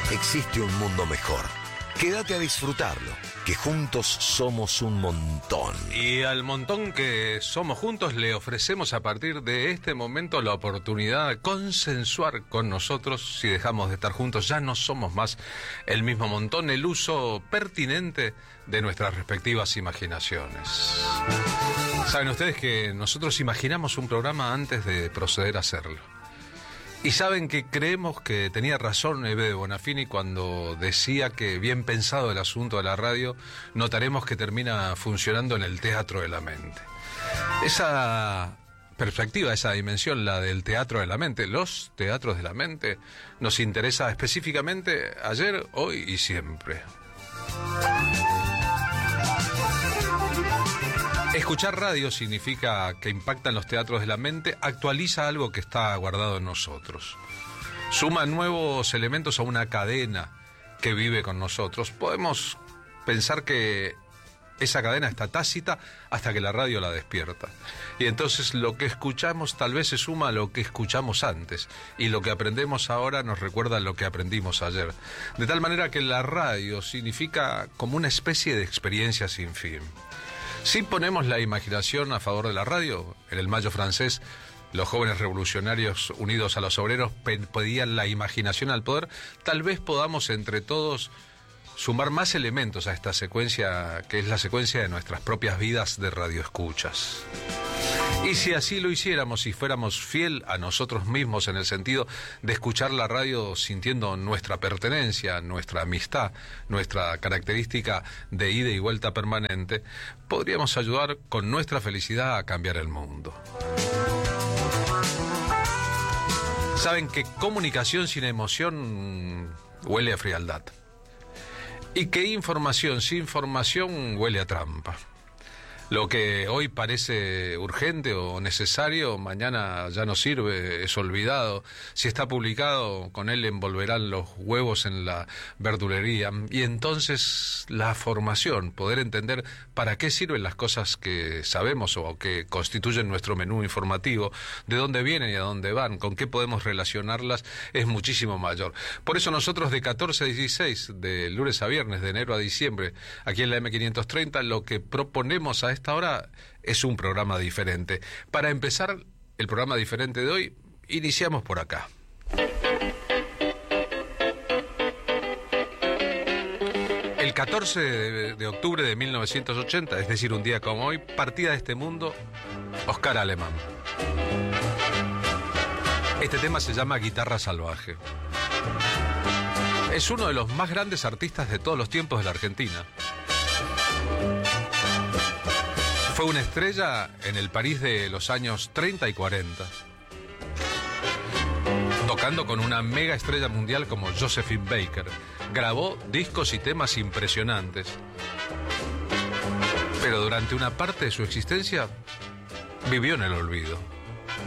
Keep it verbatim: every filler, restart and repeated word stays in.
existe un mundo mejor. Quédate a disfrutarlo, que juntos somos un montón. Y al montón que somos juntos le ofrecemos a partir de este momento la oportunidad de consensuar con nosotros. Si dejamos de estar juntos ya no somos más el mismo montón, el uso pertinente de nuestras respectivas imaginaciones. Saben ustedes que nosotros imaginamos un programa antes de proceder a hacerlo. Y saben que creemos que tenía razón Eve de Bonafini cuando decía que, bien pensado el asunto de la radio, notaremos que termina funcionando en el teatro de la mente. Esa perspectiva, esa dimensión, la del teatro de la mente, los teatros de la mente, nos interesa específicamente ayer, hoy y siempre. Escuchar radio significa que impactan los teatros de la mente, actualiza algo que está guardado en nosotros. Suma nuevos elementos a una cadena que vive con nosotros. Podemos pensar que esa cadena está tácita hasta que la radio la despierta. Y entonces lo que escuchamos tal vez se suma a lo que escuchamos antes. Y lo que aprendemos ahora nos recuerda lo que aprendimos ayer. De tal manera que la radio significa como una especie de experiencia sin fin. Si ponemos la imaginación a favor de la radio, en el Mayo francés, los jóvenes revolucionarios unidos a los obreros pedían la imaginación al poder, tal vez podamos entre todos sumar más elementos a esta secuencia, que es la secuencia de nuestras propias vidas de radioescuchas. Y si así lo hiciéramos, si fuéramos fiel a nosotros mismos en el sentido de escuchar la radio sintiendo nuestra pertenencia, nuestra amistad, nuestra característica de ida y vuelta permanente, podríamos ayudar con nuestra felicidad a cambiar el mundo. Saben que comunicación sin emoción huele a frialdad. Y que información sin formación huele a trampa. Lo que hoy parece urgente o necesario, mañana ya no sirve, es olvidado. Si está publicado, con él envolverán los huevos en la verdulería. Y entonces la formación, poder entender para qué sirven las cosas que sabemos o que constituyen nuestro menú informativo, de dónde vienen y a dónde van, con qué podemos relacionarlas, es muchísimo mayor. Por eso nosotros de catorce a dieciséis, de lunes a viernes, de enero a diciembre, aquí en la eme quinientos treinta, lo que proponemos a esta hora es un programa diferente. Para empezar el programa diferente de hoy, iniciamos por acá. El catorce de octubre de mil novecientos ochenta, es decir, un día como hoy, partía de este mundo Oscar Alemán. Este tema se llama Guitarra Salvaje. Es uno de los más grandes artistas de todos los tiempos de la Argentina. Fue una estrella en el París de los años treinta y cuarenta, tocando con una mega estrella mundial como Josephine Baker. Grabó discos y temas impresionantes, pero durante una parte de su existencia vivió en el olvido.